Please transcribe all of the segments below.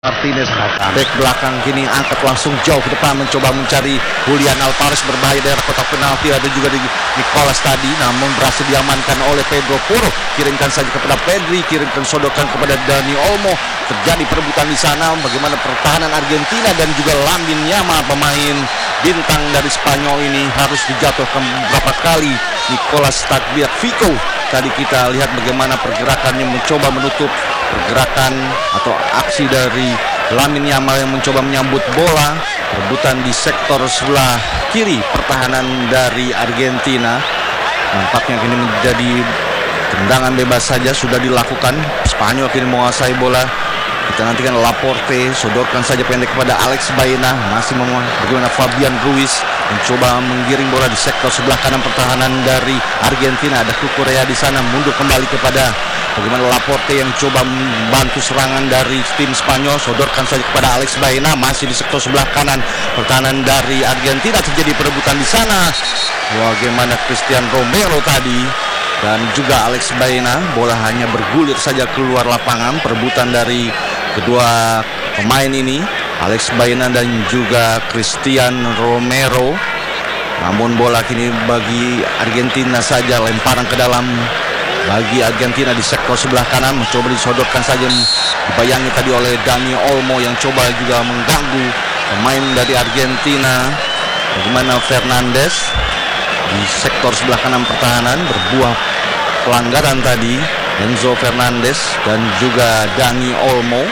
Martinez back belakang kini angkat langsung jauh ke depan mencoba mencari Julian Alvarez, berbahaya daerah kotak penalti. Ada juga di Nicolas tadi, namun berhasil diamankan oleh Pedro Porro. Kirimkan saja kepada Pedri, kirimkan sodorkan kepada Dani Olmo. Terjadi perebutan di sana. Bagaimana pertahanan Argentina dan juga Lamine Yamal, pemain bintang dari Spanyol ini harus dijatuhkan beberapa kali. Nicolas Tagliafico tadi kita lihat bagaimana pergerakannya mencoba menutup pergerakan atau aksi dari Lamine Yamal yang mencoba menyambut bola. Rebutan di sektor sebelah kiri pertahanan dari Argentina. Nampaknya kini menjadi tendangan bebas saja sudah dilakukan. Spanyol kini menguasai bola. Kita nantikan Laporte, sodorkan saja pendek kepada Alex Baena. Masih bagaimana Fabian Ruiz mencoba menggiring bola di sektor sebelah kanan pertahanan dari Argentina. Ada Cucurella di sana, mundur kembali kepada bagaimana Laporte yang coba membantu serangan dari tim Spanyol. Sodorkan saja kepada Alex Baena, masih di sektor sebelah kanan pertahanan dari Argentina. Terjadi perebutan di sana. Bagaimana Cristian Romero tadi dan juga Alex Baena, bola hanya bergulir saja keluar lapangan. Perebutan dari kedua pemain ini, Alex Baena dan juga Cristian Romero. Namun bola kini bagi Argentina saja, lemparan ke dalam bagi Argentina di sektor sebelah kanan. Mencoba disodorkan saja, dibayangi tadi oleh Dani Olmo yang coba juga mengganggu pemain dari Argentina. Bagaimana Fernandes di sektor sebelah kanan pertahanan, berbuah pelanggaran tadi Enzo Fernandes dan juga Dani Olmo.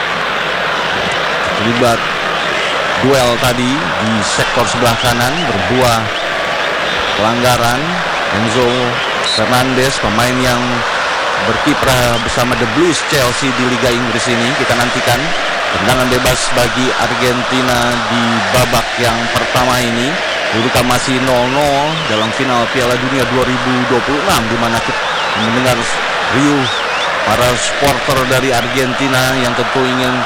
Terlibat duel tadi di sektor sebelah kanan, berbuah pelanggaran. Enzo Fernandes, pemain yang berkiprah bersama The Blues Chelsea di Liga Inggris ini. Kita nantikan tendangan bebas bagi Argentina di babak yang pertama ini. Kedudukan masih 0-0 dalam final Piala Dunia 2026, di mana kita mendengar riuh para supporter dari Argentina yang tentu ingin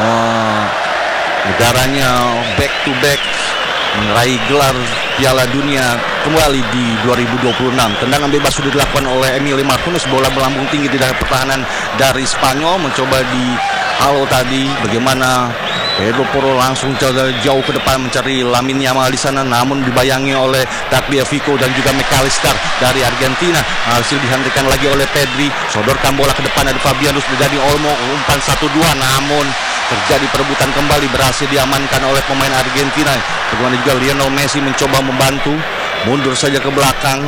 negaranya back to back meraih gelar Piala Dunia kembali di 2026. Tendangan bebas sudah dilakukan oleh Emilio Martinez. Bola melambung tinggi di dalam pertahanan dari Spanyol. Mencoba di halo tadi, bagaimana Pedro Porro langsung jauh ke depan mencari Lamine Yamal di sana, namun dibayangi oleh Tagliafico dan juga McAllister dari Argentina. Hasil dihentikan lagi oleh Pedri. Sodorkan bola ke depan dari Fabian Ruiz dari Olmo, umpan 1-2, namun terjadi perebutan kembali, berhasil diamankan oleh pemain Argentina. Bagaimana juga Lionel Messi mencoba membantu, mundur saja ke belakang.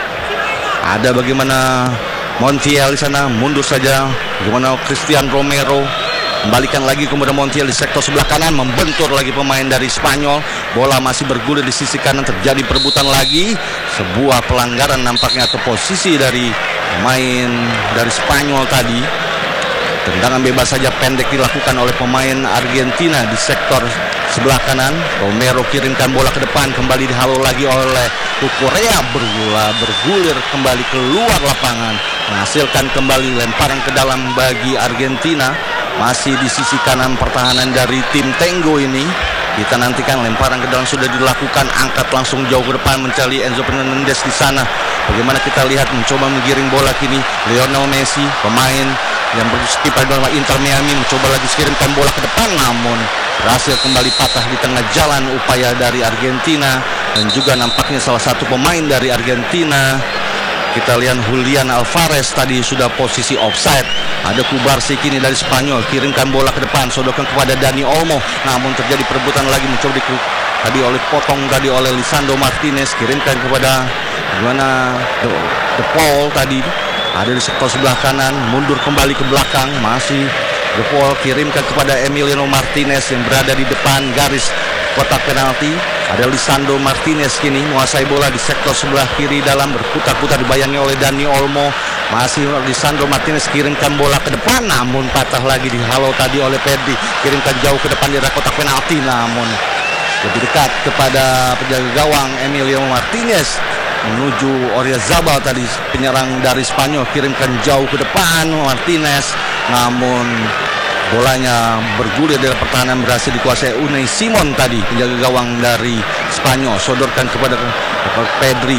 Ada bagaimana Montiel di sana, mundur saja. Bagaimana Cristian Romero kembalikan lagi kepada Montiel di sektor sebelah kanan, membentur lagi pemain dari Spanyol. Bola masih bergulir di sisi kanan, terjadi perebutan lagi. Sebuah pelanggaran nampaknya atau posisi dari pemain dari Spanyol tadi. Tendangan bebas saja pendek dilakukan oleh pemain Argentina di sektor sebelah kanan. Romero kirimkan bola ke depan, kembali dihalau lagi oleh Cucurella. Bola bergulir kembali keluar lapangan, menghasilkan kembali lemparan ke dalam bagi Argentina. Masih di sisi kanan pertahanan dari tim Tango ini. Kita nantikan lemparan ke dalam sudah dilakukan, angkat langsung jauh ke depan mencari Enzo Fernandez di sana. Bagaimana kita lihat mencoba menggiring bola kini Lionel Messi, pemain yang berkiprah dalam Inter Miami, mencoba lagi kirimkan bola ke depan, namun berhasil kembali patah di tengah jalan upaya dari Argentina. Dan juga nampaknya salah satu pemain dari Argentina, kita lihat Julian Alvarez tadi sudah posisi offside. Ada Kubarsi kini dari Spanyol, kirimkan bola ke depan, sodorkan kepada Dani Olmo, namun terjadi perebutan lagi, mencoba tadi oleh potong tadi oleh Lisandro Martinez, kirimkan kepada bagaimana De Paul tadi. Ada di sektor sebelah kanan, mundur kembali ke belakang, masih De Paul kirimkan kepada Emiliano Martinez yang berada di depan garis kotak penalti. Ada Lisandro Martinez kini menguasai bola di sektor sebelah kiri dalam, berputar-putar dibayangi oleh Dani Olmo. Masih Lisandro Martinez kirimkan bola ke depan, namun patah lagi dihalau tadi oleh Pedri. Kirimkan jauh ke depan di arah kotak penalti, namun lebih dekat kepada penjaga gawang Emiliano Martinez menuju Oyarzabal tadi, penyerang dari Spanyol. Kirimkan jauh ke depan Martinez, namun bolanya bergulir dari pertahanan, berhasil dikuasai Unai Simon tadi, penjaga gawang dari Spanyol. Sodorkan kepada Pedri.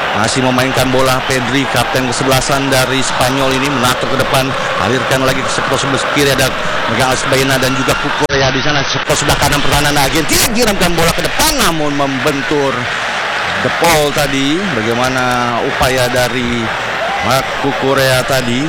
masih memainkan bola. Pedri, kapten kesebelasan dari Spanyol ini menatap ke depan, alirkan lagi ke sektor sebelah kiri, ada Miguel Asbaina dan juga Cucurella di sana. Sektor sebelah kanan pertahanan Argentina kirimkan bola ke depan namun membentur De Paul tadi. Bagaimana upaya dari Cucurella tadi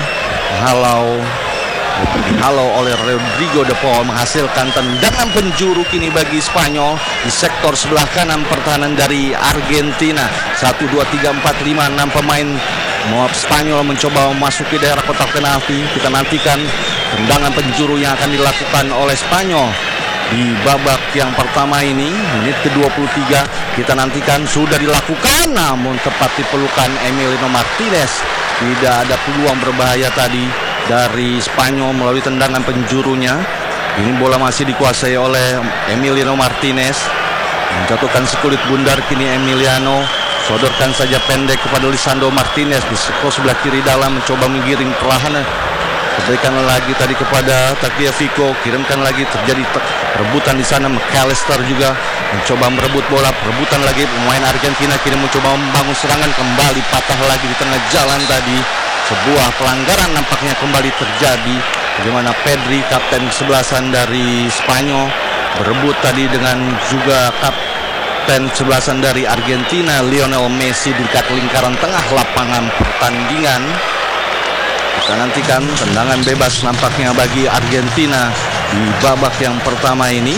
dihalau oleh Rodrigo De Paul, menghasilkan tendangan penjuru kini bagi Spanyol di sektor sebelah kanan pertahanan dari Argentina. 1, 2, 3, 4, 5, 6 pemain Spanyol mencoba memasuki daerah kotak penalti. Kita nantikan tendangan penjuru yang akan dilakukan oleh Spanyol di babak yang pertama ini. Menit ke-23 kita nantikan sudah dilakukan, namun tepat di pelukan Emiliano Martinez. Tidak ada peluang berbahaya tadi dari Spanyol melalui tendangan penjurunya. Ini bola masih dikuasai oleh Emiliano Martinez, menjatuhkan sekulit bundar. Kini Emiliano sodorkan saja pendek kepada Lisandro Martinez di sebelah kiri dalam, mencoba menggiring perlahan. Berikan lagi tadi kepada Tagliafico, kirimkan lagi, terjadi rebutan di sana. McAllister juga mencoba merebut bola, perebutan lagi. Pemain Argentina kini mencoba membangun serangan, kembali patah lagi di tengah jalan tadi. Sebuah pelanggaran nampaknya kembali terjadi. Bagaimana Pedri, kapten kesebelasan dari Spanyol, berebut tadi dengan juga kapten kesebelasan dari Argentina Lionel Messi di dekat lingkaran tengah lapangan pertandingan. Kita nantikan tendangan bebas nampaknya bagi Argentina di babak yang pertama ini.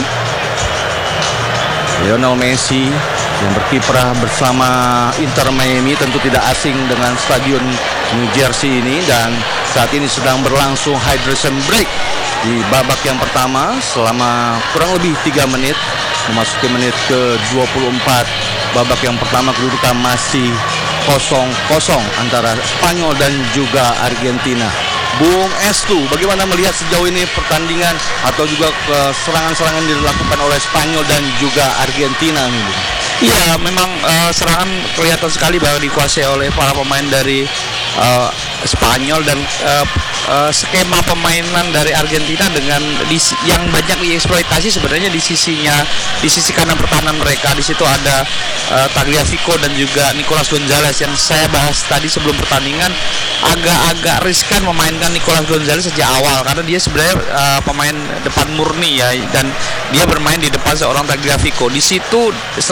Lionel Messi yang berkiprah bersama Inter Miami tentu tidak asing dengan stadion New Jersey ini, dan saat ini sedang berlangsung hydration break di babak yang pertama selama kurang lebih 3 menit memasuki menit ke-24. Babak yang pertama kedudukan masih 0-0 antara Spanyol dan juga Argentina. Bung Estu, bagaimana melihat sejauh ini pertandingan atau juga serangan-serangan dilakukan oleh Spanyol dan juga Argentina nih, Bung? Iya, memang serangan kelihatan sekali bahwa dikuasai oleh para pemain dari Spanyol, dan skema permainan dari Argentina dengan yang banyak dieksploitasi sebenarnya di sisi kanan pertahanan mereka. Di situ ada Tagliafico dan juga Nicolas Gonzalez yang saya bahas tadi sebelum pertandingan. Agak riskan memainkan Nicolas Gonzalez sejak awal karena dia sebenarnya pemain depan murni ya, dan dia bermain di depan seorang Tagliafico. Di situ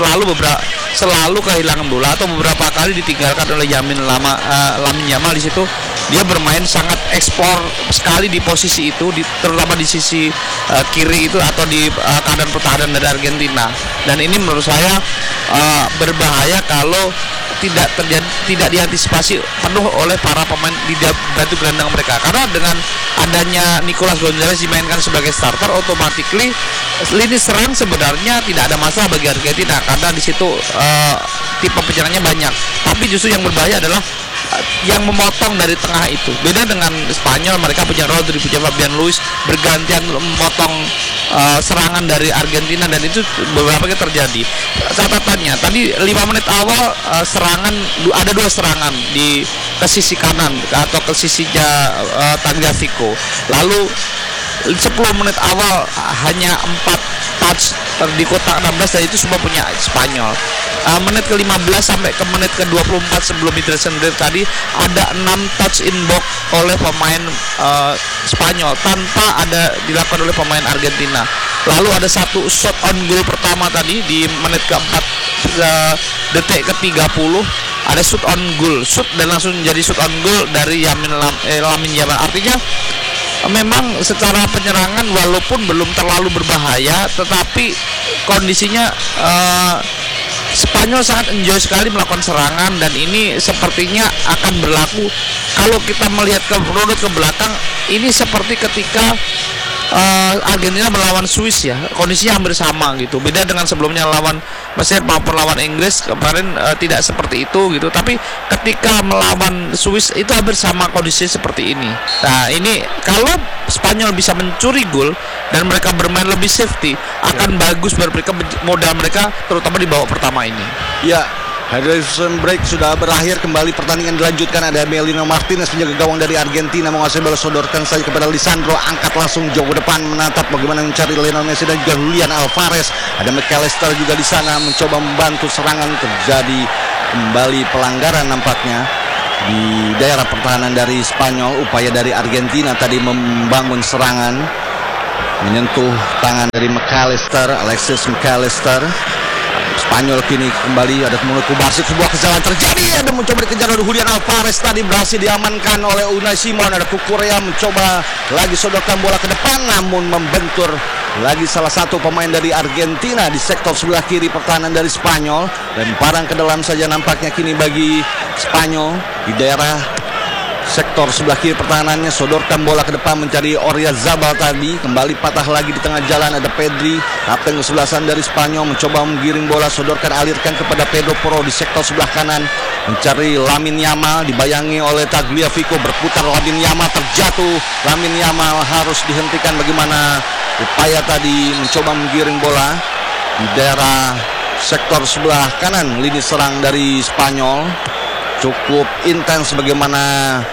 selalu kehilangan bola atau beberapa kali ditinggalkan oleh Lamine Yamal. Di situ dia bermain sangat eksplor sekali di posisi itu, terutama di sisi kiri itu atau di kanan pertahanan dari Argentina. Dan ini menurut saya berbahaya kalau tidak diantisipasi penuh oleh para pemain di batu gelandang mereka. Karena dengan adanya Nicolas Gonzalez dimainkan sebagai starter, automatically lini serang sebenarnya tidak ada masalah bagi Argentina karena di situ tipe penyerangnya banyak. Tapi justru yang berbahaya adalah yang memotong dari tengah itu. Beda dengan Spanyol, mereka punya Rodri, punya Fabian Ruiz, bergantian memotong serangan dari Argentina, dan itu beberapa kali terjadi. Catatannya tadi 5 menit awal serangan ada 2 serangan ke sisi kanan atau ke sisinya Tagliafico. Lalu 10 menit awal hanya 4 touch di kotak 16, dan itu semua punya Spanyol. Menit ke-15 sampai ke menit ke-24 sebelum hydration break tadi ada 6 touch in box oleh pemain Spanyol tanpa ada dilakukan oleh pemain Argentina. Lalu ada satu shot on goal pertama tadi di menit ke-4 detik ke-30, ada shoot on goal, dan langsung jadi shoot on goal dari Lamine Yamal. Artinya memang secara penyerangan walaupun belum terlalu berbahaya, tetapi kondisinya Spanyol sangat enjoy sekali melakukan serangan, dan ini sepertinya akan berlaku kalau kita melihat runut ke belakang. Ini seperti ketika Argentina melawan Swiss ya, kondisinya hampir sama gitu. Beda dengan sebelumnya lawan Mesir maupun lawan Inggris kemarin tidak seperti itu gitu. Tapi ketika melawan Swiss itu hampir sama kondisinya seperti ini. Nah ini kalau Spanyol bisa mencuri gol dan mereka bermain lebih safety, akan bagus mereka modal mereka terutama di babak pertama ini. Ya, hydration break sudah berakhir, kembali pertandingan dilanjutkan. Ada Emiliano Martinez penjaga gawang dari Argentina menguasai bola, sodorkan saja kepada Lisandro, angkat langsung jauh ke depan, menatap bagaimana mencari Lionel Messi dan juga Julian Alvarez. Ada McAllister juga di sana mencoba membantu serangan, terjadi kembali pelanggaran nampaknya di daerah pertahanan dari Spanyol. Upaya dari Argentina tadi membangun serangan, menyentuh tangan dari Alexis McAllister. Spanyol kini kembali, ada kemudian Kubarsi, sebuah kesalahan terjadi, ada mencoba dikejar oleh Julian Alvarez, tadi berhasil diamankan oleh Unai Simon. Ada Cucurella mencoba lagi sodorkan bola ke depan, namun membentur lagi salah satu pemain dari Argentina di sektor sebelah kiri pertahanan dari Spanyol. Lemparan ke dalam saja nampaknya kini bagi Spanyol di daerah sektor sebelah kiri pertahanannya. Sodorkan bola ke depan mencari Oyarzabal tadi, kembali patah lagi di tengah jalan. Ada Pedri, kapten kesebelasan dari Spanyol, mencoba menggiring bola, sodorkan, alirkan kepada Pedro Porro di sektor sebelah kanan, mencari Lamine Yamal, dibayangi oleh Tagliafico, berputar Lamine Yamal, terjatuh. Lamine Yamal harus dihentikan. Bagaimana upaya tadi mencoba menggiring bola di daerah sektor sebelah kanan lini serang dari Spanyol. Cukup intens bagaimana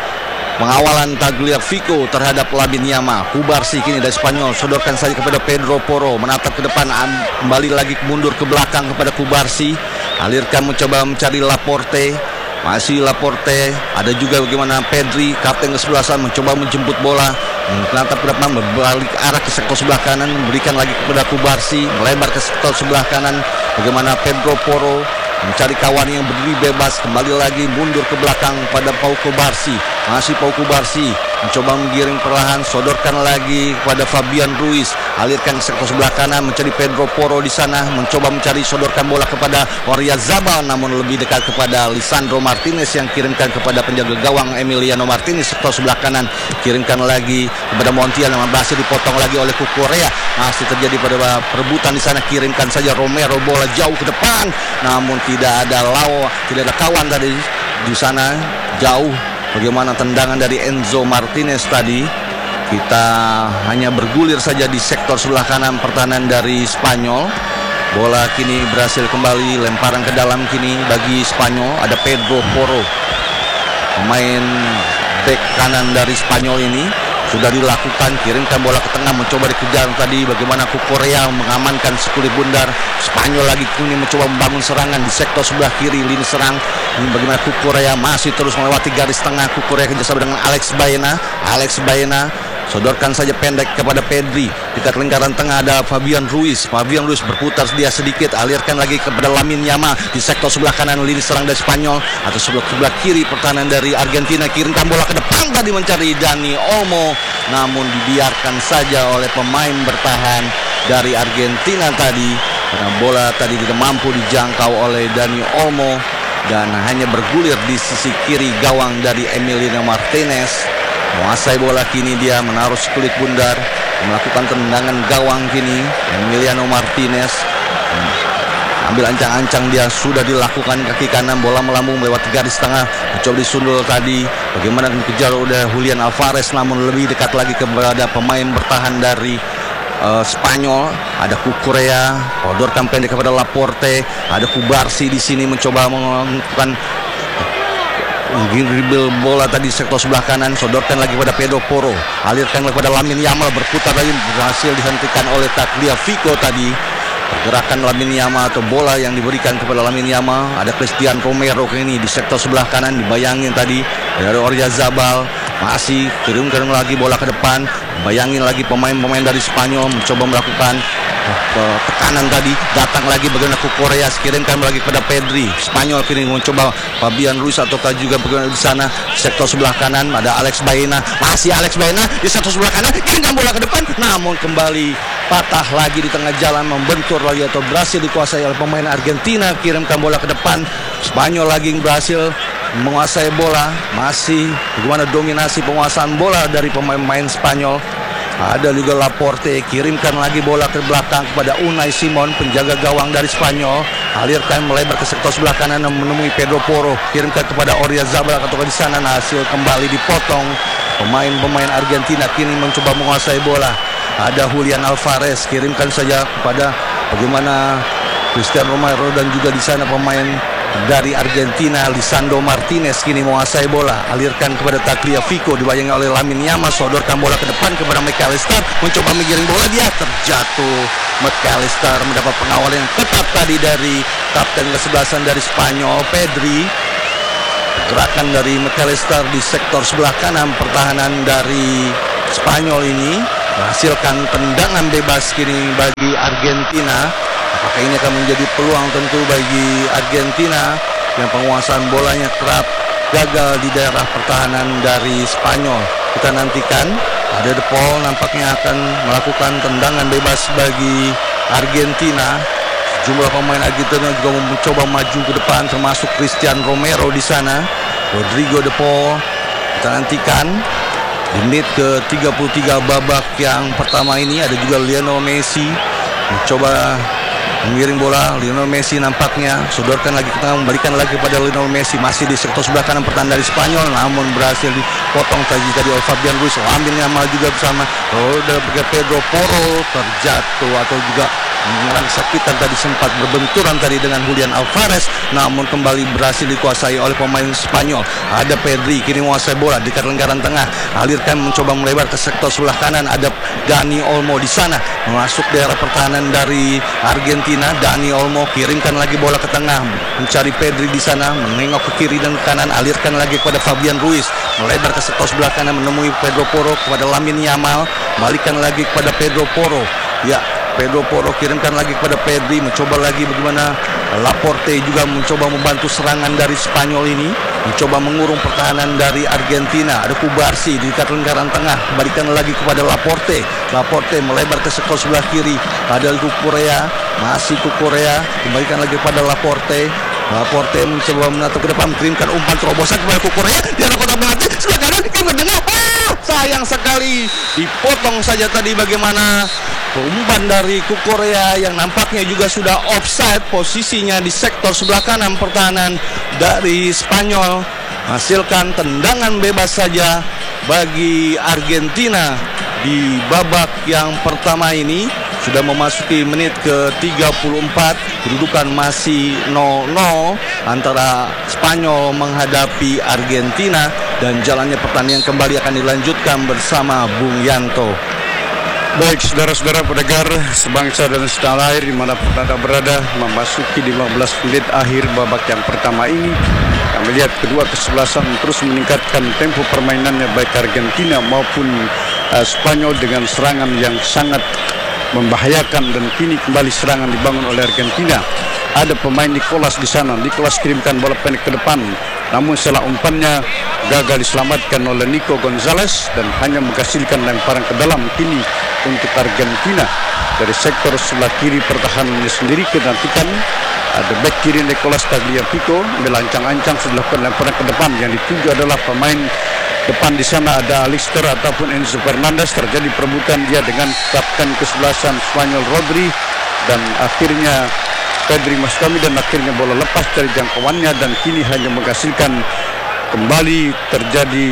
pengawalan Tagliafico terhadap Lamine Yamal. Cubarsi kini dari Spanyol, sodorkan saja kepada Pedro Porro, menatap ke depan, kembali lagi mundur ke belakang kepada Cubarsi, alirkan, mencoba mencari Laporte, masih Laporte. Ada juga bagaimana Pedri, kapten kesebelasan, mencoba menjemput bola, menatap ke depan, berbalik arah ke sektor sebelah kanan, memberikan lagi kepada Cubarsi, melebar ke sektor sebelah kanan. Bagaimana Pedro Porro mencari kawan yang berdiri bebas, kembali lagi mundur ke belakang pada Pau Cubarsi. Masih Pau Cubarsi mencoba menggiring perlahan, sodorkan lagi kepada Fabian Ruiz, alirkan ke sektor sebelah kanan, mencari Pedro Porro di sana, mencoba mencari sodorkan bola kepada Oyarzabal, namun lebih dekat kepada Lisandro Martinez yang kirimkan kepada penjaga gawang Emiliano Martinez. Sektor sebelah kanan kirimkan lagi kepada Montiel, yang berhasil dipotong lagi oleh Cucurella. Masih terjadi pada perebutan di sana, kirimkan saja Romero, bola jauh ke depan, namun tidak ada kawan tadi di sana, jauh. Bagaimana tendangan dari Enzo Martinez tadi. Kita hanya bergulir saja di sektor sebelah kanan pertahanan dari Spanyol. Bola kini berhasil kembali, lemparan ke dalam kini bagi Spanyol. Ada Pedro Porro, pemain bek kanan dari Spanyol ini, sudah dilakukan, kirimkan bola ke tengah, mencoba dikejar tadi. Bagaimana Cucurella mengamankan sekulit bundar. Spanyol lagi kini mencoba membangun serangan di sektor sebelah kiri lini serang. Ini bagaimana Cucurella masih terus melewati garis tengah. Cucurella kerjasama dengan Alex Baena, sodorkan saja pendek kepada Pedri. Dekat lingkaran tengah ada Fabian Ruiz berputar dia sedikit, alirkan lagi kepada Lamine Yamal di sektor sebelah kanan lini serang dari Spanyol. Atau sebelah kiri pertahanan dari Argentina, kirimkan bola ke depan tadi mencari Dani Olmo, namun dibiarkan saja oleh pemain bertahan dari Argentina tadi, karena bola tadi tidak mampu dijangkau oleh Dani Olmo dan hanya bergulir di sisi kiri gawang dari Emiliano Martinez. Menguasai bola kini, dia menaruh sekulit bundar, melakukan tendangan gawang kini. Emiliano Martinez ambil ancang-ancang, dia sudah dilakukan kaki kanan, bola melambung melewati garis tengah, mencoba disundul tadi. Bagaimana dikejar oleh Julian Alvarez, namun lebih dekat lagi kepada pemain bertahan dari Spanyol. Ada Cucurella, sodorkan pendek kepada Laporte. Ada Cubarsi di sini mencoba melakukan dribble bola tadi sektor sebelah kanan, sodorkan lagi pada Pedro Porro, alirkan lagi pada Lamine Yamal, berputar lagi, berhasil dihentikan oleh Tagliafico tadi. Pergerakan Lamine Yamal atau bola yang diberikan kepada Lamine Yamal. Ada Cristian Romero ini di sektor sebelah kanan, dibayangin tadi dari Oyarzabal, masih kirimkan lagi bola ke depan. Bayangin lagi pemain-pemain dari Spanyol mencoba melakukan tekanan tadi, datang lagi bagaimana Cucurella, kirimkan lagi kepada Pedri. Spanyol kini mencoba Fabian Ruiz ataukah juga bagaimana di sana sektor sebelah kanan ada Alex Baena, masih Alex Baena di sektor sebelah kanan, kirimkan bola ke depan, namun kembali patah lagi di tengah jalan, membentur lagi atau berhasil dikuasai oleh pemain Argentina. Kirimkan bola ke depan, Spanyol lagi berhasil menguasai bola, masih bagaimana dominasi penguasaan bola dari pemain-pemain Spanyol. Ada juga Laporte, kirimkan lagi bola ke belakang kepada Unai Simon, penjaga gawang dari Spanyol, alirkan melebar ke sektor sebelah kanan menemui Pedro Porro, kirimkan kepada Oyarzabal atau di sana, hasil kembali dipotong. Pemain-pemain Argentina kini mencoba menguasai bola. Ada Julian Alvarez, kirimkan saja kepada bagaimana Cristian Romero dan juga di sana pemain dari Argentina Lisandro Martinez kini menguasai bola, alirkan kepada Tagliafico, dibayangi oleh Lamine Yamal, sodorkan bola ke depan kepada McAllister, mencoba menggiring bola, dia terjatuh. McAllister mendapat pengawalan yang ketat tadi dari kapten kesebelasan dari Spanyol, Pedri. Gerakan dari McAllister di sektor sebelah kanan pertahanan dari Spanyol ini menghasilkan tendangan bebas kini bagi Argentina. Apakah ini akan menjadi peluang tentu bagi Argentina yang penguasaan bolanya kerap gagal di daerah pertahanan dari Spanyol. Kita nantikan. Ada De Paul nampaknya akan melakukan tendangan bebas bagi Argentina. Jumlah pemain Argentina juga mencoba maju ke depan, termasuk Cristian Romero di sana. Rodrigo De Paul. Kita nantikan di menit ke-33 babak yang pertama ini ada juga Lionel Messi mencoba mengiring bola. Lionel Messi nampaknya sodorkan lagi ke tengah, membalikan lagi kepada Lionel Messi, masih di sektor sebelah kanan pertahanan dari Spanyol, namun berhasil dipotong tadi oleh Fabian Ruiz. Lamin Yamal juga bersama Pedro Porro terjatuh atau juga menyerang sakitan tadi, sempat berbenturan tadi dengan Julian Alvarez, namun kembali berhasil dikuasai oleh pemain Spanyol. Ada Pedri kini menguasai bola di lingkaran tengah, alirkan mencoba melebar ke sektor sebelah kanan. Ada Dani Olmo di sana masuk daerah pertahanan dari Argentina. Dani Olmo kirimkan lagi bola ke tengah, mencari Pedri di sana, menengok ke kiri dan ke kanan, alirkan lagi kepada Fabian Ruiz, melebar ke sektor sebelah kanan menemui Pedro Porro, kepada Lamine Yamal, balikan lagi kepada Pedro Porro. Ya, Pedro Porro kirimkan lagi kepada Pedri, mencoba lagi bagaimana Laporte juga mencoba membantu serangan dari Spanyol ini, mencoba mengurung pertahanan dari Argentina. Ada Kubarsi di lingkaran tengah, balikan lagi kepada Laporte. Laporte melebar ke sektor sebelah kiri, ada Cucurella, masih Cucurella, kembalikan lagi kepada Laporte. Laporte mencoba menatap ke depan, mengirimkan umpan terobosan kepada Cucurella di arah kotak penalti sebelah kanan, sayang sekali dipotong saja tadi. Bagaimana umpan dari Cucurella yang nampaknya juga sudah offside posisinya di sektor sebelah kanan pertahanan dari Spanyol, hasilkan tendangan bebas saja bagi Argentina di babak yang pertama ini. Sudah memasuki menit ke-34, kedudukan masih 0-0 antara Spanyol menghadapi Argentina, dan jalannya pertandingan kembali akan dilanjutkan bersama Bung Yanto. Baik, saudara-saudara pendengar sebangsa dan setanah air dimanapun Anda berada, memasuki 15 menit akhir babak yang pertama ini. Kami lihat kedua kesebelasan terus meningkatkan tempo permainannya, baik Argentina maupun Spanyol, dengan serangan yang sangat membahayakan, dan kini kembali serangan dibangun oleh Argentina. Ada pemain Nicolas di sana. Nicolas kirimkan bola pendek ke depan, namun setelah umpannya gagal diselamatkan oleh Nico Gonzalez dan hanya menghasilkan lemparan ke dalam. Kini untuk Argentina dari sektor sebelah kiri pertahanannya sendiri, kita nantikan ada bek kiri Nicolas Tagliafico melancang-ancang sudah lakukan lemparan ke depan, yang dituju adalah pemain depan di sana. Ada Alister ataupun Enzo Fernandez, terjadi perebutan dia dengan kapten kesebelasan Spanyol Rodri, dan akhirnya Pedri masuk kami, dan akhirnya bola lepas dari jangkauannya, dan kini hanya menghasilkan kembali terjadi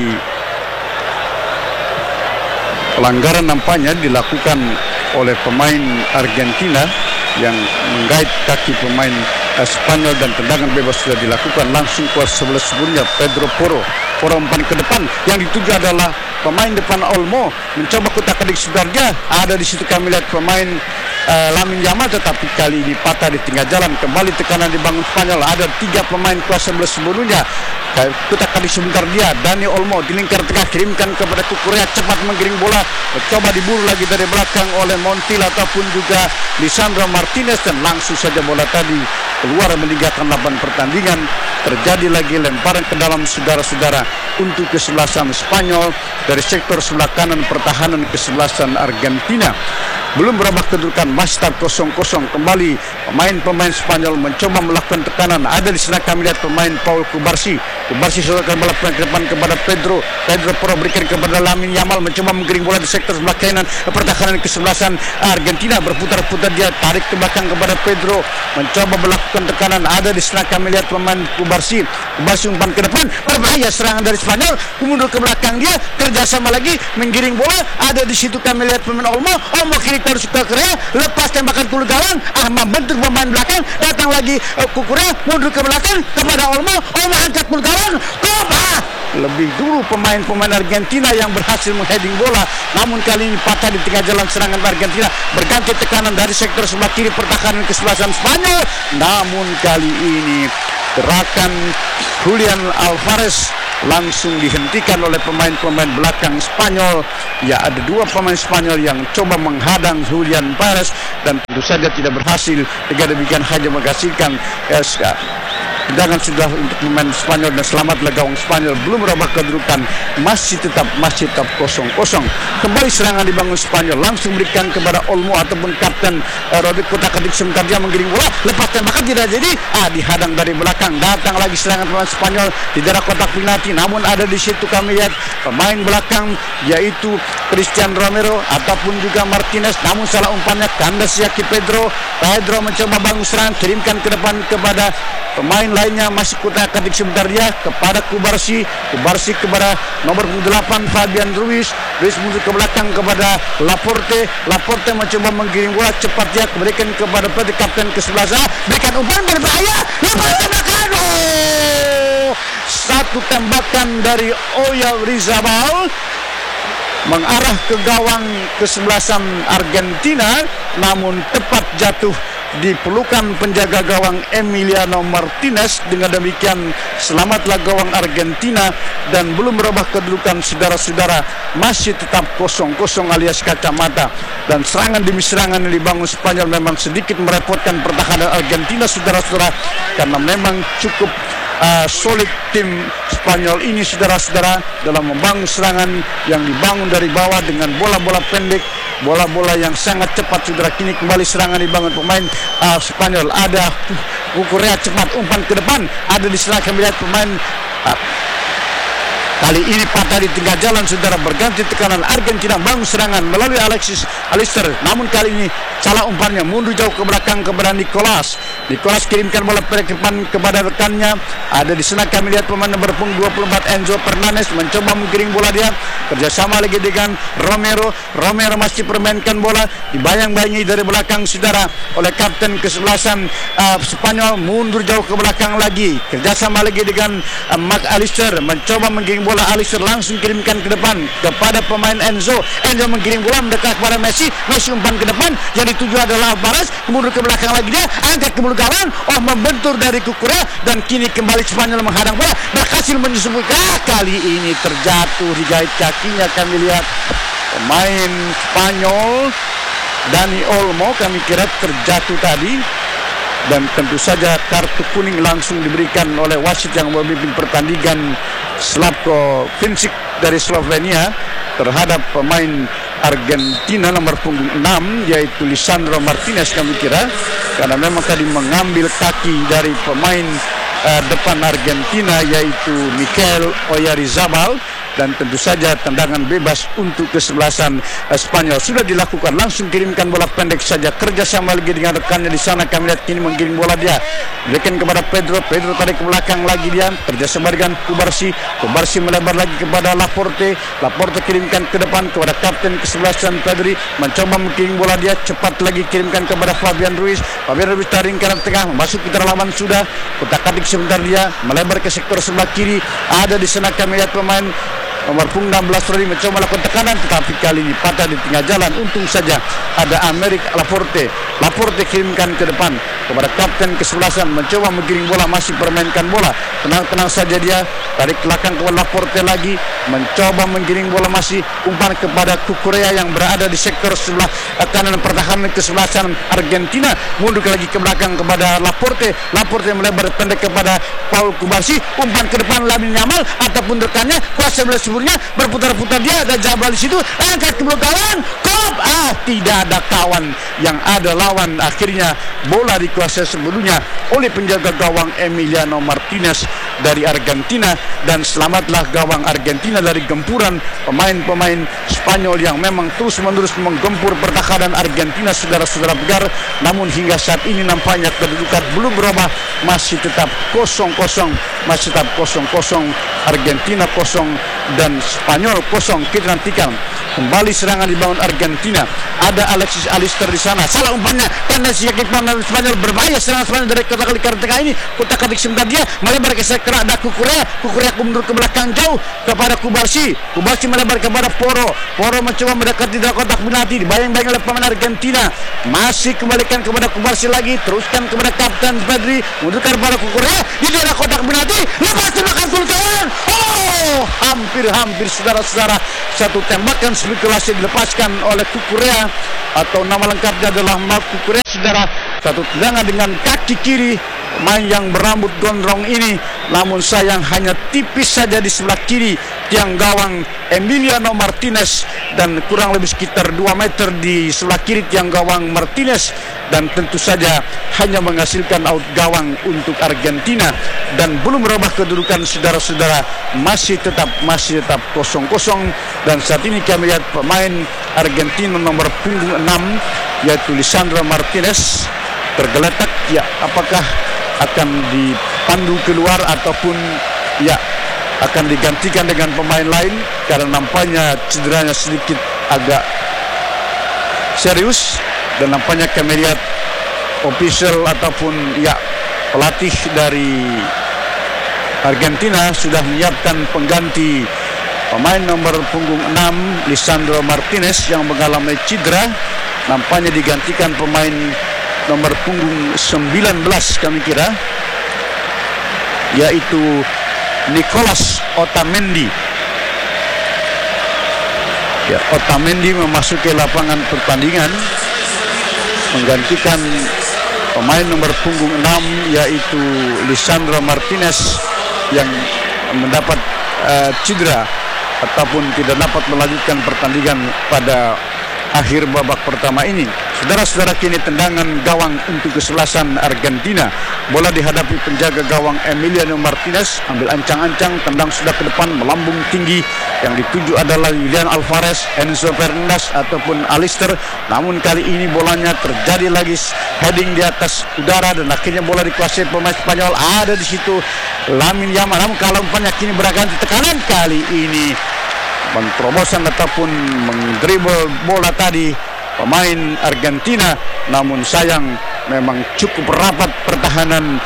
pelanggaran nampaknya dilakukan oleh pemain Argentina yang menggait kaki pemain Spanyol, dan tendangan bebas sudah dilakukan langsung ke sebelah sebelumnya. Pedro Porro umpan ke depan, yang dituju adalah pemain depan Olmo, mencoba kutak-atik sebenarnya. Ada di situ kami lihat pemain Lamine Yamal, tetapi kali ini patah di tengah jalan. Kembali tekanan dibangun Spanyol. Ada 3 pemain kelas 11 sebelumnya. Kutak-atik sebentar dia. Dani Olmo di lingkar tengah, kirimkan kepada Cucurella, cepat menggiring bola, mencoba diburu lagi dari belakang oleh Montiel ataupun juga Lisandro Martinez, dan langsung saja bola tadi keluar meninggalkan lapangan pertandingan. Terjadi lagi lemparan ke dalam, saudara-saudara, untuk kesebelasan Spanyol dari sektor sebelah kanan pertahanan kesebelasan Argentina. Belum berubah kedudukan, masih start 0-0. Kembali pemain-pemain Spanyol mencoba melakukan tekanan. Ada di sana kami lihat pemain Paul Cubarsi sodorkan bola ke depan kepada Pedro Porro, berikan kepada Lamine Yamal, mencoba menggiring bola di sektor sebelah kanan pertahanan kesebelasan Argentina. Berputar-putar dia, tarik ke belakang kepada Pedro, mencoba melakukan tekanan. Ada di sana kami lihat pemain Cubarsi umpan ke depan, berbahaya serangan dari Spanyol, mundur ke belakang dia, kerjasama lagi menggiring bola. Ada di situ kami lihat pemain Olmo kiri terus ke Cucurella, lepas tembakan keluar gawang, membentuk pemain belakang, datang lagi Cucurella, mundur ke belakang kepada Olmo angkat keluar gawang, gawang, gol. Lebih dulu pemain-pemain Argentina yang berhasil mengheading bola, namun kali ini patah di tengah jalan serangan Argentina. Berganti tekanan dari sektor sebelah kiri pertahanan kesebelasan Spanyol, namun kali ini gerakan Julian Alvarez langsung dihentikan oleh pemain-pemain belakang Spanyol. Ya, ada dua pemain Spanyol yang coba menghadang Julian Alvarez dan tentu saja tidak berhasil. Dengan demikian hanya menghasilkan tendangan sudah untuk pemain Spanyol dan selamatlah gawang Spanyol. Belum merubah kedudukan, masih tetap 0-0. Kembali serangan dibangun Spanyol, langsung berikan kepada Olmo ataupun kapten Rodrigo Kotak-Atik. Sebentar dia menggiring bola, lepas tembakan tidak jadi, dihadang dari belakang. Datang lagi serangan pemain Spanyol di daerah kotak penalti, namun ada di situ kami lihat pemain belakang yaitu Christian Romero ataupun juga Martinez, namun salah umpannya kandas Yaki Pedro mencoba bangun serangan, kirimkan ke depan kepada pemain lainnya, masih Kotak-Atik sebentar dia kepada Kubarsi kepada nomor 8 Fabian Ruiz mundur ke belakang kepada Laporte mencoba menggiring bola cepat dia kembalikan kepada kapten ke-11, berikan umpan berbahaya, lepas tembakan, satu tembakan dari Oyarzabal mengarah ke gawang kesebelasan Argentina, namun tepat jatuh di pelukan penjaga gawang Emiliano Martinez. Dengan demikian selamatlah gawang Argentina dan belum merubah kedudukan saudara-saudara, masih tetap 0-0 alias kacamata. Dan serangan demi serangan yang dibangun Spanyol memang sedikit merepotkan pertahanan Argentina saudara-saudara, karena memang cukup solid tim Spanyol ini saudara-saudara dalam membangun serangan yang dibangun dari bawah dengan bola-bola pendek, bola-bola yang sangat cepat saudara. Kini kembali serangan dibangun pemain Spanyol, ada Korea cepat umpan ke depan, ada di sebelah kami lihat pemain kali ini patah di tengah jalan saudara. Berganti tekanan Argentina bangun serangan melalui Alexis Alister, namun kali ini salah umpannya, mundur jauh ke belakang kepada Nicolas kirimkan bola ke depan kepada rekannya. Ada di sana kami lihat pemain nomor 24 Enzo Fernandez mencoba menggiring bola, dia kerjasama lagi dengan Romero masih permainkan bola, dibayang-bayangi dari belakang saudara oleh kapten kesebelasan Spanyol, mundur jauh ke belakang lagi, kerjasama lagi dengan Mark Alister mencoba menggiring bola. Alister langsung kirimkan ke depan kepada pemain Enzo menggiring bola mendekat kepada Messi umpan ke depan, yang dituju adalah Alvarez, mundur ke belakang lagi dia, angkat ke mulut gawang, membentur dari Kukurea, dan kini kembali Spanyol menghadang bola, berhasil menyusup. Kali ini terjatuh di gait kakinya kami lihat pemain Spanyol Dani Olmo, kami kira terjatuh tadi. Dan tentu saja kartu kuning langsung diberikan oleh wasit yang memimpin pertandingan Slavko Vincic dari Slovenia terhadap pemain Argentina nomor punggung 6 yaitu Lisandro Martinez kami kira, karena memang tadi mengambil kaki dari pemain depan Argentina yaitu Mikel Oyarzabal. Dan tentu saja tendangan bebas untuk kesebelasan Spanyol sudah dilakukan, langsung kirimkan bola pendek saja, kerjasama lagi dengan rekannya di sana kami lihat kini menggiring bola dia, berikan kepada Pedro tarik ke belakang lagi dia, kerjasama dengan Kubarsi melebar lagi kepada Laporte kirimkan ke depan kepada kapten kesebelasan Pedri, mencoba menggiring bola dia, cepat lagi kirimkan kepada Fabian Ruiz tarik ke tengah, masuk ke lawan sudah, Kotak-Atik sebentar dia melebar ke sektor sebelah kiri, ada di sana kami lihat pemain nomor 16 Rodri mencoba melakukan tekanan, tetapi kali ini patah di tengah jalan. Untung saja ada Amerik Laporte kirimkan ke depan kepada kapten kesebelasan, mencoba menggiring bola, masih permainkan bola, tenang saja dia, tarik belakang kepada Laporte lagi, mencoba menggiring bola, masih umpan kepada Kukurea yang berada di sektor sebelah kanan pertahanan kesebelasan Argentina, mundur lagi ke belakang kepada Laporte melebar pendek kepada Paul Kubarsi, umpan ke depan Lamine Yamal ataupun rekannya kuasa sebelah seburnya, berputar-putar dia, ada Jabal di situ, angkat ke belakang, tidak ada kawan yang ada lawan. Akhirnya bola dikuasai sebelumnya oleh penjaga gawang Emiliano Martinez dari Argentina, dan selamatlah gawang Argentina dari gempuran pemain-pemain Spanyol yang memang terus-menerus menggempur pertahanan Argentina saudara-saudara pegar. Namun hingga saat ini nampaknya kedudukan belum berubah, masih tetap 0-0, Argentina 0, dan Spanyol 0. Kita nantikan kembali serangan dibangun Argentina. Ada Alexis Alister di sana. Salah umpannya karena si Spanyol berbahaya. Serangan Spanyol dari kotak kali tengah ini. Kotak kali sebentar dia melebar ke sektor ada Kukurea mundur ke belakang jauh kepada Kubarsi melebar kepada Poro mencoba mendekati dalam kotak penalti. Dibayang-bayang oleh pemain Argentina. Masih kembalikan kepada Kubarsi lagi. Teruskan kepada Kapten Pedri. Mundurkan kepada Kukurea di daerah kotak penalti. Lepas tembakan sultan. Hampir saudara-saudara. Satu tembakan spekulasi dilepaskan oleh Kukurea, atau nama lengkapnya adalah Mark Kukurea. Saudara, satu tendangan dengan kaki kiri pemain yang berambut gondrong ini, namun sayang hanya tipis saja di sebelah kiri tiang gawang Emiliano Martinez, dan kurang lebih sekitar 2 meter di sebelah kiri tiang gawang Martinez, dan tentu saja hanya menghasilkan out gawang untuk Argentina, dan belum merubah kedudukan saudara-saudara. Masih tetap 0-0, dan saat ini kami lihat pemain Argentina nomor punggung 6 yaitu Lisandro Martinez tergeletak. Ya, apakah akan dipandu keluar ataupun ya akan digantikan dengan pemain lain, karena nampaknya cederanya sedikit agak serius, dan nampaknya kami lihat official ataupun ya pelatih dari Argentina sudah menyiapkan pengganti pemain nomor punggung 6 Lisandro Martinez yang mengalami cedera. Nampaknya digantikan pemain nomor punggung 19 kami kira, yaitu Nicolas Otamendi. Ya, Otamendi memasuki lapangan pertandingan menggantikan pemain nomor punggung 6 yaitu Lisandro Martinez yang mendapat cedera ataupun tidak dapat melanjutkan pertandingan pada akhir babak pertama ini. Saudara-saudara, kini tendangan gawang untuk kesebelasan Argentina. Bola dihadapi penjaga gawang Emiliano Martinez, ambil ancang-ancang, tendang sudah ke depan, melambung tinggi. Yang dituju adalah Julian Alvarez, Enzo Fernandez ataupun Alister. Namun kali ini bolanya terjadi lagi heading di atas udara, dan akhirnya bola dikuasai pemain Spanyol. Ada di situ Lamine Yamal. Namun kalau umpannya kini berganti tekanan, kali ini penterobosan ataupun mendribble bola tadi pemain Argentina, namun sayang memang cukup rapat pertahanan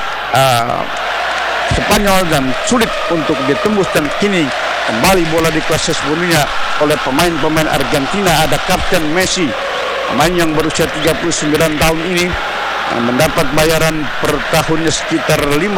Spanyol dan sulit untuk ditembus, dan kini kembali bola dikuasai sepenuhnya oleh pemain-pemain Argentina. Ada Kapten Messi, pemain yang berusia 39 tahun ini, yang mendapat bayaran per tahunnya sekitar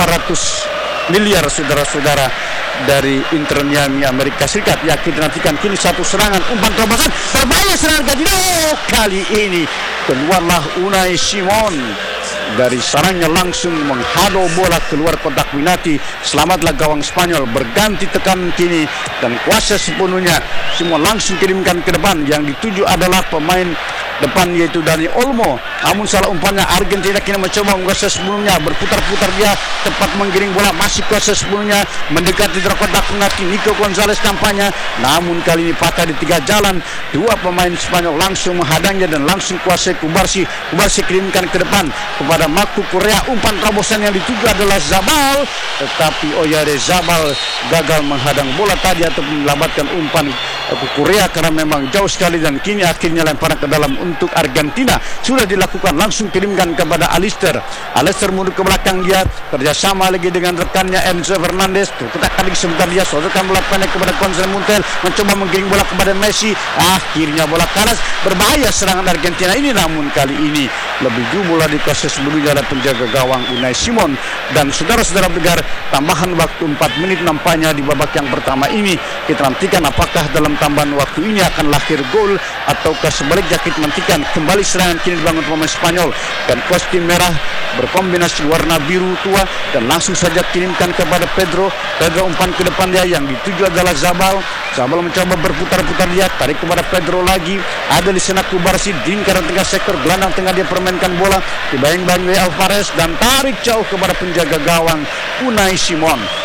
500 miliar saudara-saudara dari Inter Miami Amerika Serikat. Ya, kita nantikan kini satu serangan, umpan terobosan, berbahaya serangan Argentina. Kali ini keluarlah Unai Simon dari sarangnya, langsung menghadau bola keluar kotak penalti. Selamatlah gawang Spanyol, berganti tekan kini dan kuasa sepenuhnya. Semua langsung kirimkan ke depan. Yang dituju adalah pemain depan yaitu Dani Olmo. Namun salah umpannya, Argentina kini mencoba menguasai sepenuhnya, berputar-putar dia, tepat menggiring bola, masih kuasa sepenuhnya, mendekati kotak penalti. Nico Gonzalez nampaknya, namun kali ini patah di 3 jalan. 2 pemain Spanyol langsung menghadangnya dan langsung kuasai Kubarsi kirimkan ke depan kepada Marco Kukurea. Umpan terobosan yang dituju adalah Zabal, tetapi Zabal gagal menghadang bola tadi atau melambatkan umpan Kukurea karena memang jauh sekali, dan kini akhirnya lemparan ke dalam untuk Argentina sudah dilakukan, langsung kirimkan kepada Alister mundur ke belakang, dia kerjasama lagi dengan rekannya Enzo Fernandez. Kita kali sebentar dia sodorkan bola pendek kepada Konser Montiel, mencoba menggiring bola kepada Messi. Akhirnya bola karas, berbahaya serangan Argentina ini, namun kali ini lebih jauh bola dikuasai sebelumnya oleh penjaga gawang Unai Simon. Dan saudara-saudara pendengar, tambahan waktu 4 menit nampaknya di babak yang pertama ini. Kita nantikan apakah dalam tambahan waktu ini akan lahir gol ataukah sebaliknya. Kita nantikan kembali serangan kini dibangun pemain Spanyol, dan kostum merah berkombinasi warna biru tua, dan langsung saja kirimkan kepada Pedro umpan ke depan dia. Yang dituju adalah Zabal mencoba berputar-putar dia, tarik kepada Pedro lagi. Ada di sana Kubarsi di lingkaran tengah sektor gelandang tengah, dia permainkan bola, dibayang-bayang oleh Alvarez dan tarik jauh kepada penjaga gawang Unai Simon.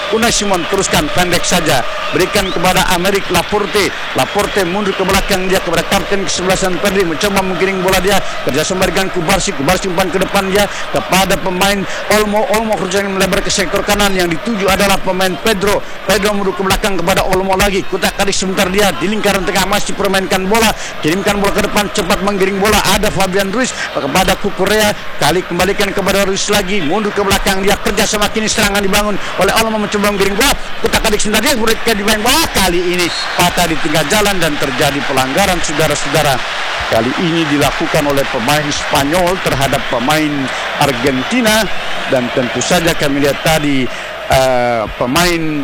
Unai Simon teruskan pendek saja, berikan kepada Amerik Laporte. Laporte mundur ke belakang dia kepada kapten kesebelasan Pedri, mencoba menggiring bola dia, kerjasama dengan Kubarsi umpan ke depan dia kepada pemain Olmo kerjanya melebar ke sektor kanan, yang dituju adalah pemain Pedro mundur ke belakang kepada Olmo lagi, kutak-katik sebentar dia di lingkaran tengah, masih permainkan bola, kirimkan bola ke depan, cepat menggiring bola, ada Fabian Ruiz kepada Kukurea, kembalikan kepada Ruiz lagi, mundur ke belakang dia, kerjasama kini serangan dibangun oleh Olmo, mencoba menggiring bola, kutak-katik sebentar dia, berikan dimain bola, kali ini patah di tengah jalan dan terjadi pelanggaran, saudara-saudara. Kali ini dilakukan oleh pemain Spanyol terhadap pemain Argentina, dan tentu saja kami lihat tadi pemain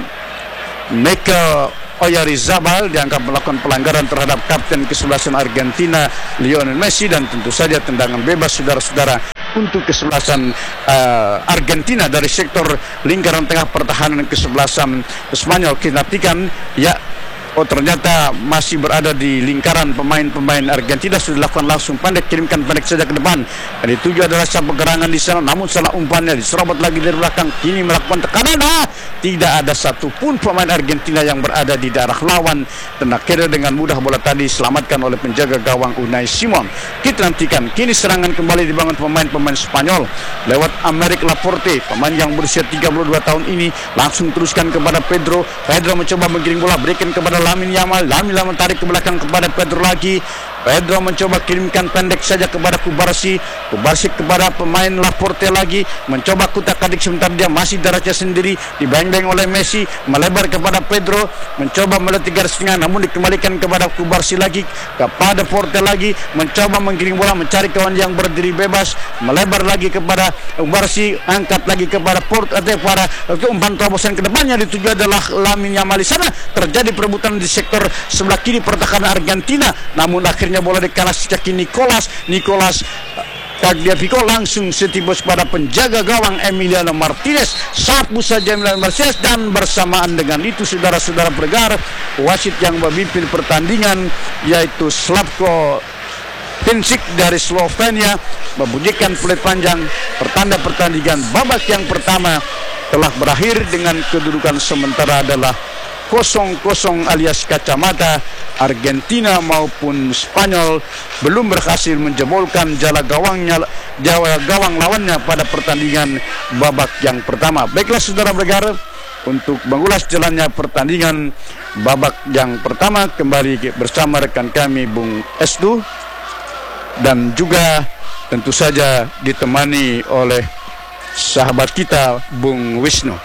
Mikel Oyarzabal dianggap melakukan pelanggaran terhadap kapten kesebelasan Argentina Lionel Messi, dan tentu saja tendangan bebas, saudara-saudara, untuk kesebelasan Argentina dari sektor lingkaran tengah pertahanan kesebelasan Spanyol. Kita nantikan ya. Oh, ternyata masih berada di lingkaran pemain-pemain Argentina, sudah dilakukan langsung pendek, kirimkan pendek saja ke depan. Dan dituju adalah siapa gerangan di sana, namun salah umpannya, diserobot lagi dari belakang, kini melakukan tekanan. Tidak ada satupun pemain Argentina yang berada di daerah lawan, dan akhirnya dengan mudah bola tadi diselamatkan oleh penjaga gawang Unai Simon. Kita nantikan, kini serangan kembali dibangun pemain-pemaman Spanyol lewat Amerik Laporte, pemain yang berusia 32 tahun ini, langsung teruskan kepada Pedro mencoba menggiring bola, berikan kepada Lamine Yamal tarik ke belakang kepada Pedro lagi. Pedro mencoba kirimkan pendek saja kepada Kubarsi kepada pemain Laporte lagi, mencoba kutak-katik sebentar dia, masih darahnya sendiri, dibeng-beng oleh Messi, melebar kepada Pedro, mencoba melihat garis tengah, namun dikembalikan kepada Kubarsi lagi, kepada Porte lagi, mencoba menggiring bola, mencari kawan yang berdiri bebas, melebar lagi kepada Kubarsi, angkat lagi kepada Porte, para umpan terobosan ke depannya, dituju adalah Lamine Yamal. Di sana terjadi perebutan di sektor sebelah kiri pertahanan Argentina, namun akhirnya bola dikalah sejak Nicolas Tagliafico langsung setibus pada penjaga gawang Emiliano Martinez, sapu saja Emiliano Martinez, dan bersamaan dengan itu, saudara-saudara pendengar, wasit yang memimpin pertandingan yaitu Slavko Pincic dari Slovenia membunyikan peluit panjang, pertanda pertandingan babak yang pertama telah berakhir dengan kedudukan sementara adalah 0-0 alias kacamata. Argentina maupun Spanyol belum berhasil menjebolkan gawang lawannya pada pertandingan babak yang pertama. Baiklah, saudara bergar, untuk mengulas jalannya pertandingan babak yang pertama kembali bersama rekan kami Bung Estu, dan juga tentu saja ditemani oleh sahabat kita Bung Wisnu.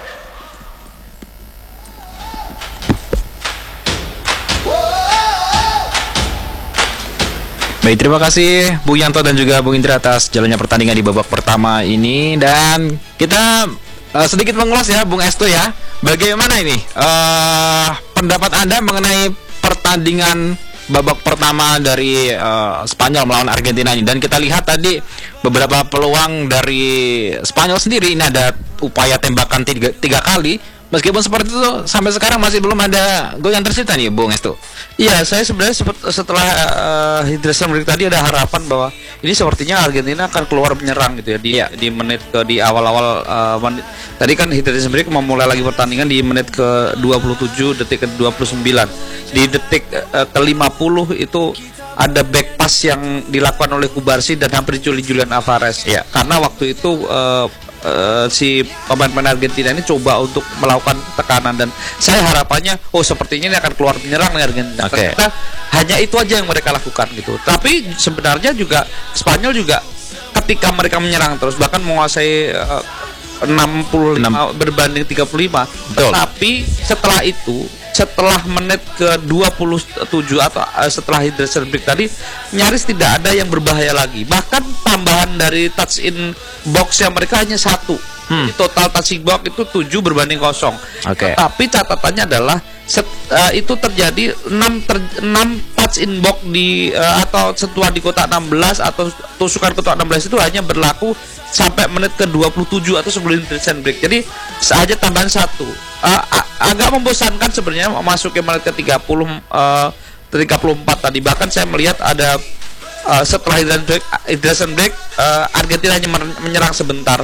Baik, terima kasih Bung Yanto dan juga Bung Indra atas jalannya pertandingan di babak pertama ini, dan kita sedikit mengulas ya Bung Estu ya, bagaimana ini pendapat Anda mengenai pertandingan babak pertama dari Spanyol melawan Argentina ini. Dan kita lihat tadi beberapa peluang dari Spanyol sendiri, ini ada upaya tembakan tiga kali, meskipun seperti itu sampai sekarang masih belum ada gol yang tercipta nih Bung Estu. Iya, saya sebenarnya setelah Hidresen break tadi ada harapan bahwa ini sepertinya Argentina akan keluar menyerang gitu ya di menit di awal-awal tadi kan Hidresen break memulai lagi pertandingan di menit ke 27 detik ke 29. Di detik ke 50 itu ada back pass yang dilakukan oleh Kubarsi dan hampir dicuri Julian Alvarez. Iya. Karena waktu itu si pemain-pemain Argentina ini coba untuk melakukan tekanan, dan saya harapannya sepertinya ini akan keluar menyerang nih Argentina. Okay. Ternyata hanya itu aja yang mereka lakukan gitu. Tapi sebenarnya juga Spanyol juga ketika mereka menyerang terus bahkan menguasai 65 berbanding 35. Betul. Tapi setelah itu, setelah menit ke 27 atau setelah Hidresen break tadi, nyaris tidak ada yang berbahaya lagi. Bahkan tambahan dari touch in box yang mereka hanya 1. Jadi total touch in box itu 7 berbanding 0. Oke. Tapi catatannya adalah itu terjadi 6 touch in box di atau sentuhan di kotak 16 atau tusukan kotak 16 itu hanya berlaku sampai menit ke 27 atau sebelum Hidresen break. Jadi saja tambahan 1. Agak membosankan sebenarnya masuk ke menit ke 34 tadi. Bahkan saya melihat ada setelah hydration break Argentina hanya menyerang sebentar.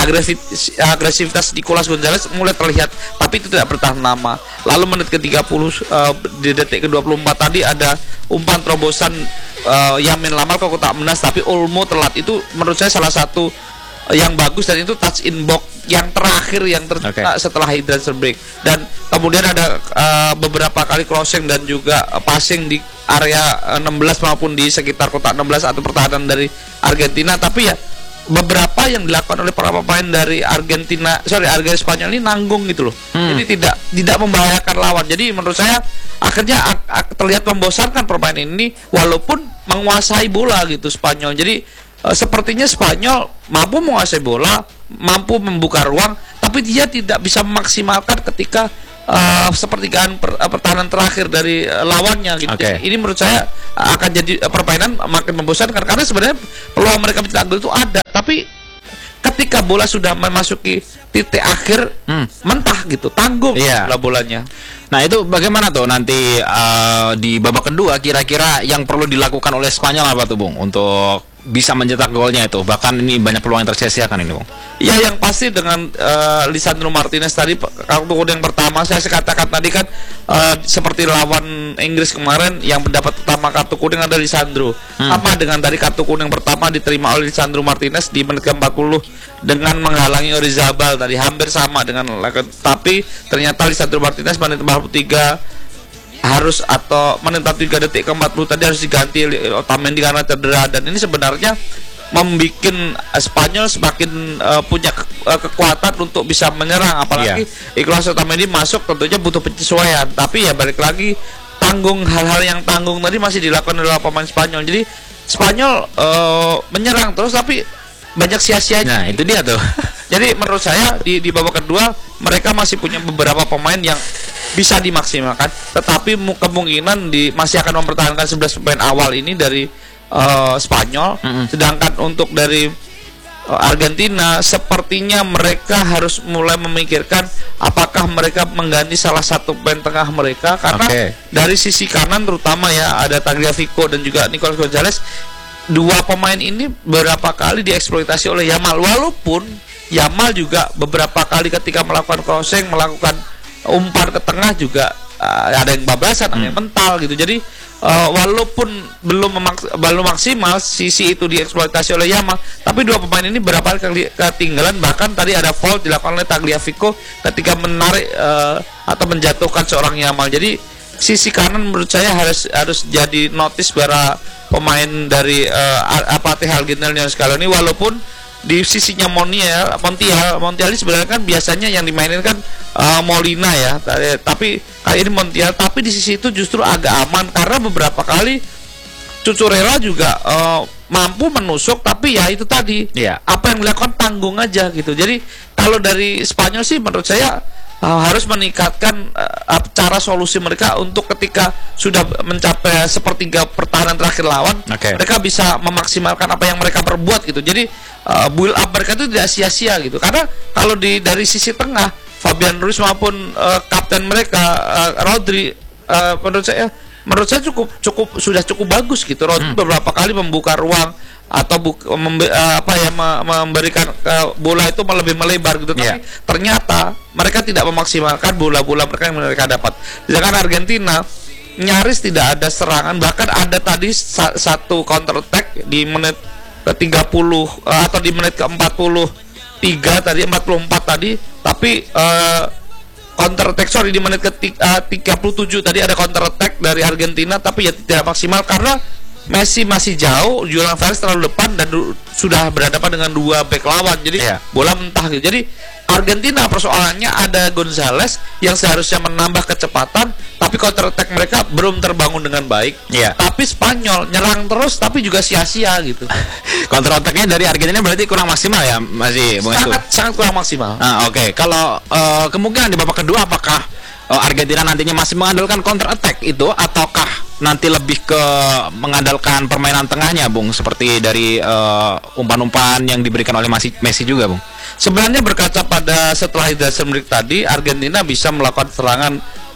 Agresivitas Nicolas Gonzalez mulai terlihat, tapi itu tidak bertahan lama. Lalu menit ke-30 di detik ke-24 tadi ada umpan terobosan Yamin Lamal ke kotak menas, tapi Olmo telat. Itu menurut saya salah satu yang bagus, dan itu touch in box yang terakhir yang tercipta setelah hydration break. Dan kemudian ada beberapa kali crossing dan juga passing di area 16 maupun di sekitar kotak 16 atau pertahanan dari Argentina. Tapi ya beberapa yang dilakukan oleh para pemain dari Argentina Spanyol ini nanggung gitu loh. Jadi tidak membahayakan lawan. Jadi menurut saya akhirnya terlihat membosankan permainan ini, walaupun menguasai bola gitu Spanyol. Jadi sepertinya Spanyol mampu menguasai bola, mampu membuka ruang, tapi dia tidak bisa memaksimalkan ketika sepertigaan pertahanan terakhir dari lawannya gitu. Ini menurut saya akan jadi permainan makin membosankan, karena sebenarnya peluang mereka mencetak gol itu ada, tapi ketika bola sudah memasuki titik akhir mentah gitu, tanggung bolanya. Nah, itu bagaimana tuh nanti di babak kedua, kira-kira yang perlu dilakukan oleh Spanyol apa tuh Bung untuk bisa mencetak golnya itu? Bahkan ini banyak peluang yang tersia-siakan ini Bung. Ya, yang pasti dengan Lisandro Martinez tadi, kartu kuning yang pertama saya katakan tadi kan seperti lawan Inggris kemarin yang mendapat pertama kartu kuning ada Lisandro. Sama dengan tadi kartu kuning pertama diterima oleh Lisandro Martinez di menit ke-40 dengan menghalangi Orizabal tadi, hampir sama dengan, tapi ternyata Lisandro Martinez menit 43 harus, atau menit 43 detik ke-40 tadi harus diganti Otamendi karena cedera. Dan ini sebenarnya membuat Spanyol semakin punya kekuatan untuk bisa menyerang, apalagi Nicolas Otamendi masuk tentunya butuh penyesuaian. Tapi ya balik lagi, hal-hal yang tanggung tadi masih dilakukan oleh pemain Spanyol. Jadi Spanyol menyerang terus tapi banyak sia-sianya. Nah, itu dia tuh. Jadi menurut saya di babak kedua mereka masih punya beberapa pemain yang bisa dimaksimalkan, tetapi kemungkinan masih akan mempertahankan 11 pemain awal ini dari Spanyol. Sedangkan untuk dari Argentina sepertinya mereka harus mulai memikirkan apakah mereka mengganti salah satu pemain tengah mereka, karena dari sisi kanan terutama ya ada Tagliafico dan juga Nicolas Gonzalez. Dua pemain ini beberapa kali dieksploitasi oleh Yamal, walaupun Yamal juga beberapa kali ketika melakukan crossing, melakukan umpan ke tengah juga ada yang bablasan, ada yang mental gitu. Jadi walaupun belum maksimal sisi itu dieksploitasi oleh Yamal, tapi dua pemain ini berapa kali ketinggalan. Bahkan tadi ada foul dilakukan oleh Tagliafico ketika menarik atau menjatuhkan seorang Yamal. Jadi sisi kanan menurut saya harus jadi notice para pemain dari pelatih Argentina Scaloni. Walaupun di sisinya Montiel ini sebenarnya kan biasanya yang dimainin kan Molina ya, tapi kali ini Montiel, tapi di sisi itu justru agak aman karena beberapa kali Cucurella juga mampu menusuk, tapi ya itu tadi apa yang dilakukan tanggung aja gitu. Jadi kalau dari Spanyol sih menurut saya harus meningkatkan cara solusi mereka untuk ketika sudah mencapai sepertiga pertahanan terakhir lawan, mereka bisa memaksimalkan apa yang mereka perbuat gitu. Jadi build up mereka itu tidak sia-sia gitu. Karena kalau dari sisi tengah Fabian Ruiz maupun kapten mereka Rodri, menurut saya sudah cukup bagus gitu. Rodri beberapa kali membuka ruang atau memberikan bola itu lebih melebar gitu, tapi ternyata mereka tidak memaksimalkan bola-bola mereka yang mereka dapat. Sedangkan Argentina nyaris tidak ada serangan, bahkan ada tadi satu counter attack di menit ke-30 atau di menit ke-43 tadi, 44 tadi, tapi counter attack di menit ke-37 tadi ada counter attack dari Argentina, tapi ya tidak maksimal karena Messi masih jauh, Julian Alvarez terlalu depan dan sudah berhadapan dengan dua back lawan. Jadi bola mentah gitu. Jadi Argentina persoalannya ada Gonzalez yang seharusnya menambah kecepatan, tapi counter attack mereka belum terbangun dengan baik. Tapi Spanyol nyerang terus tapi juga sia-sia gitu. Counter attack-nya dari Argentina berarti kurang maksimal ya, masih sangat kurang maksimal. Kalau kemungkinan di babak kedua apakah Argentina nantinya masih mengandalkan counter attack itu, ataukah nanti lebih ke mengandalkan permainan tengahnya, Bung, seperti dari umpan-umpan yang diberikan oleh Messi juga, Bung? Sebenarnya berkaca pada setelah hydration break tadi, Argentina bisa melakukan serangan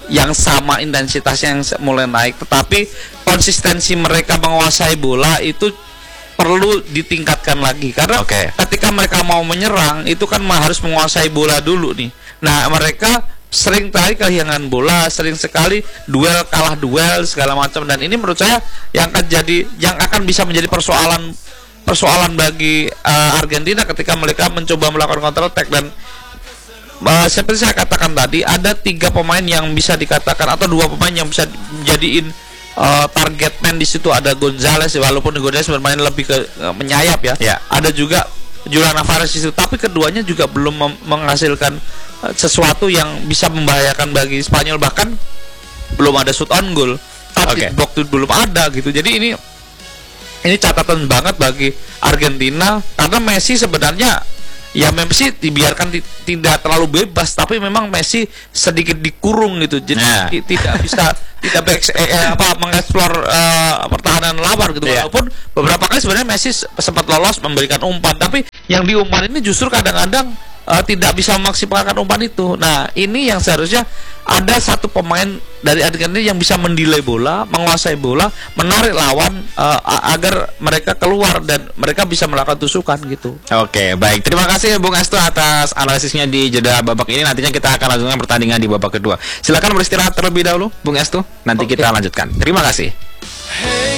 yang sama intensitasnya yang mulai naik, tetapi konsistensi mereka menguasai bola itu perlu ditingkatkan lagi karena ketika mereka mau menyerang itu kan harus menguasai bola dulu nih. Nah, mereka sering kali kehilangan bola, sering sekali duel kalah duel segala macam, dan ini menurut saya yang akan bisa menjadi persoalan bagi Argentina ketika mereka mencoba melakukan counter attack. Dan seperti saya katakan tadi, ada 3 pemain yang bisa dikatakan atau 2 pemain yang bisa menjadiin target man di situ. Ada Gonzalez, walaupun Gonzalez bermain lebih ke menyayap ya. Ada juga Julian Alvarez di situ, tapi keduanya juga belum menghasilkan sesuatu yang bisa membahayakan bagi Spanyol, bahkan belum ada shoot on goal. Tapi waktu belum ada gitu. Jadi ini catatan banget bagi Argentina karena Messi sebenarnya Messi dibiarkan tidak terlalu bebas, tapi memang Messi sedikit dikurung gitu, jadi tidak bisa mengeksplor pertahanan lawan gitu. Walaupun beberapa kali sebenarnya Messi sempat lolos memberikan umpan, tapi yang diumpan ini justru kadang-kadang tidak bisa memaksimalkan umpan itu. Nah, ini yang seharusnya ada satu pemain dari Argentina yang bisa mendelay bola, menguasai bola, menarik lawan agar mereka keluar dan mereka bisa melakukan tusukan gitu. Oke, baik. Terima kasih Bung Estu atas analisisnya di jeda babak ini. Nantinya kita akan lanjutkan pertandingan di babak kedua. Silakan beristirahat terlebih dahulu, Bung Estu. Nanti kita lanjutkan. Terima kasih.